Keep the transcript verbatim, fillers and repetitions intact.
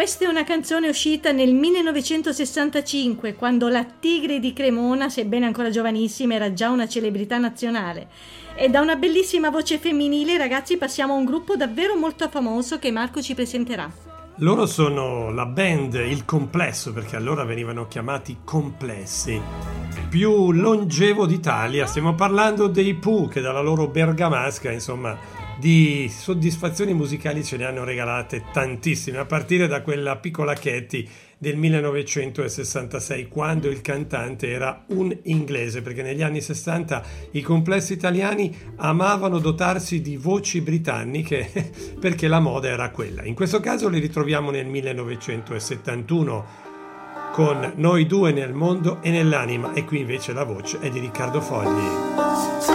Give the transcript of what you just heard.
Questa è una canzone uscita nel millenovecentosessantacinque, quando la Tigre di Cremona, sebbene ancora giovanissima, era già una celebrità nazionale. E da una bellissima voce femminile, ragazzi, passiamo a un gruppo davvero molto famoso che Marco ci presenterà. Loro sono la band Il Complesso, perché allora venivano chiamati Complessi, più longevo d'Italia. Stiamo parlando dei Pooh, che dalla loro bergamasca, insomma, di soddisfazioni musicali ce ne hanno regalate tantissime, a partire da quella Piccola Katy del millenovecentosessantasei, quando il cantante era un inglese, perché negli anni sessanta i Complessi italiani amavano dotarsi di voci britanniche perché la moda era quella. In questo caso li ritroviamo nel millenovecentosettantuno con Noi due nel mondo e nell'anima, e qui invece la voce è di Riccardo Fogli.